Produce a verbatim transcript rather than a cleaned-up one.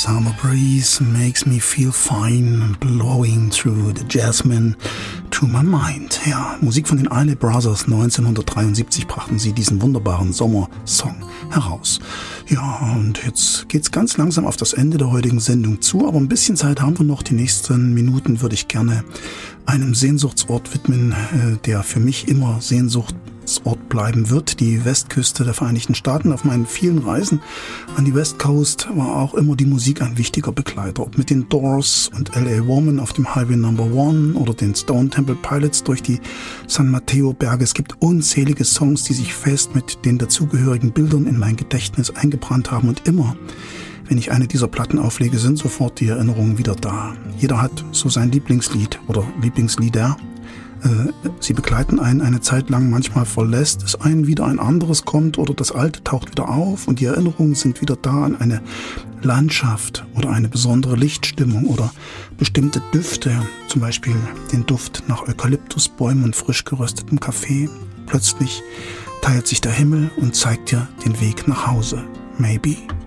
Summer breeze makes me feel fine, blowing through the jasmine to my mind. Ja, Musik von den Isley Brothers. neunzehnhundertdreiundsiebzig brachten sie diesen wunderbaren Sommersong heraus. Ja, und jetzt geht's ganz langsam auf das Ende der heutigen Sendung zu, aber ein bisschen Zeit haben wir noch. Die nächsten Minuten würde ich gerne einem Sehnsuchtsort widmen, der für mich immer Sehnsucht Ort bleiben wird, die Westküste der Vereinigten Staaten. Auf meinen vielen Reisen an die West Coast war auch immer die Musik ein wichtiger Begleiter. Ob mit den Doors und L A Woman auf dem Highway Number One oder den Stone Temple Pilots durch die San Mateo Berge. Es gibt unzählige Songs, die sich fest mit den dazugehörigen Bildern in mein Gedächtnis eingebrannt haben, und immer, wenn ich eine dieser Platten auflege, sind sofort die Erinnerungen wieder da. Jeder hat so sein Lieblingslied oder Lieblingslieder. Sie begleiten einen eine Zeit lang, manchmal verlässt es einen wieder, ein anderes kommt oder das Alte taucht wieder auf und die Erinnerungen sind wieder da an eine Landschaft oder eine besondere Lichtstimmung oder bestimmte Düfte, zum Beispiel den Duft nach Eukalyptusbäumen und frisch geröstetem Kaffee. Plötzlich teilt sich der Himmel und zeigt dir den Weg nach Hause. Maybe.